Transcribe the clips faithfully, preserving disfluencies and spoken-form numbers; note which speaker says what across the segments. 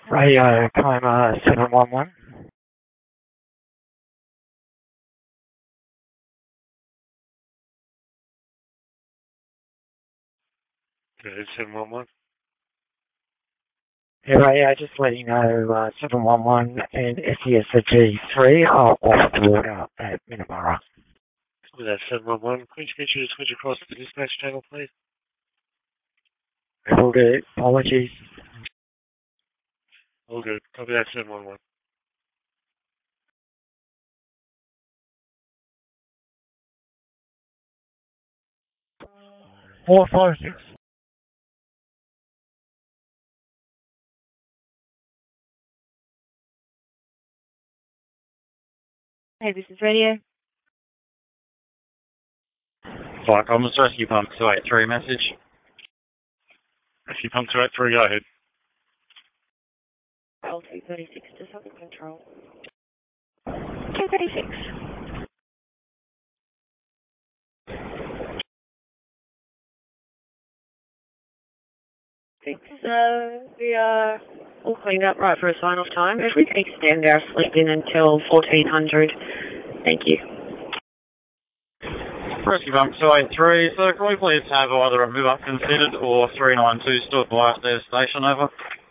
Speaker 1: Radio Coma seven one one.
Speaker 2: Okay, seven one one.
Speaker 1: Yeah, radio, just letting you know, uh, seven one one and S E S G three are off the water at Minnabara.
Speaker 2: With that seven one one, could you get you to switch across to the dispatch channel, please?
Speaker 1: Will do. Apologies.
Speaker 2: All good. Copy that seven one one.
Speaker 1: Four five six.
Speaker 3: Hey, this is radio.
Speaker 4: Flight Comms, Rescue Pump two eight three message.
Speaker 2: Rescue Pump two eight three, go ahead.
Speaker 3: L two thirty-six to Southern Control. two thirty-six. Six, uh, we are all cleaned up right for a sign-off time. If we can extend our sleep-in until fourteen hundred, thank you.
Speaker 4: Rescue Pump two eight three, so can we please have either a move up considered or three nine two stood by us their station, over?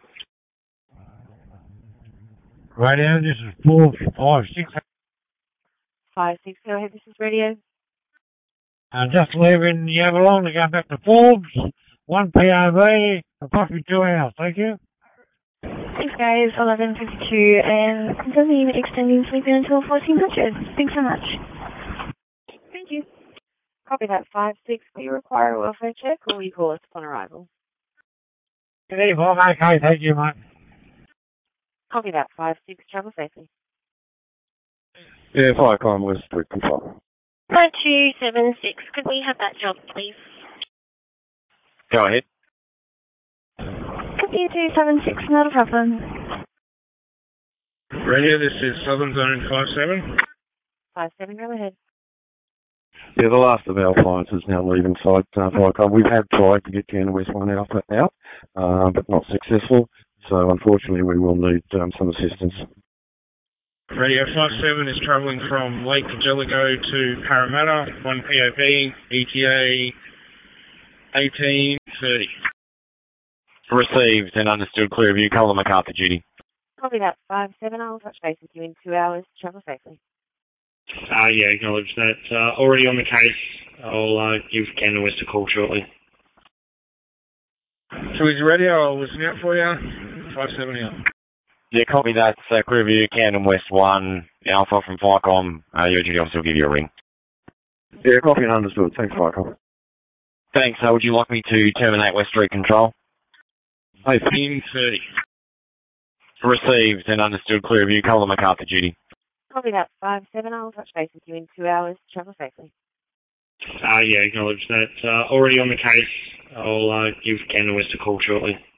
Speaker 1: Radio, this is four five six.
Speaker 3: five six, go ahead, this is radio.
Speaker 1: I'm just leaving the Avalon to go back to Forbes. One P O V, approximately two hours. Thank you.
Speaker 3: Thanks, guys. eleven fifty-two, and confirming extending sleep-in until fourteen hundred. Thanks so much. Thank you. Copy that five six. Will you require a welfare check, or will you call us upon arrival?
Speaker 1: eighty-five, okay, thank you, mate.
Speaker 3: Copy that five six. Travel safely.
Speaker 5: Yeah, Firecom West Street Control.
Speaker 3: nine two seven six. Could we have that job, please?
Speaker 4: Go ahead.
Speaker 3: Copy two seven six. Not a problem.
Speaker 2: Radio, this is Southern Zone five seven.
Speaker 3: five seven, go ahead.
Speaker 5: Yeah, the last of our clients is now leaving site, uh, Firecom. We've had tried to get Canada West one Alpha out, uh, but not successful. So unfortunately, we will need um, some assistance.
Speaker 2: Radio five seven is travelling from Lake Jellicoe to Parramatta, one P O V, E T A eighteen thirty.
Speaker 4: Received and understood, clear of you, Colour MacArthur duty.
Speaker 3: Copy that five seven. I'll touch base with you in two hours. Travel safely.
Speaker 2: Uh, yeah, acknowledge that. Uh, already on the case. I'll uh, give Canada West a call shortly. So is radio, I'll listen out for you. five seven out.
Speaker 4: Yeah, copy that. Uh, clear of you, Camden West one, Alpha from Firecom. Uh, your duty officer will give you a ring.
Speaker 5: Yeah, copy and understood. Thanks, Firecom.
Speaker 4: Thanks. Uh, would you like me to terminate West Street Control?
Speaker 2: eighteen thirty.
Speaker 4: Received and understood, clear of you, Colour MacArthur duty.
Speaker 3: Copy that five seven. I'll touch base with you in two hours. Travel safely.
Speaker 2: Uh, yeah, acknowledge that. Uh, already on the case. I'll uh, give Canada West a call shortly.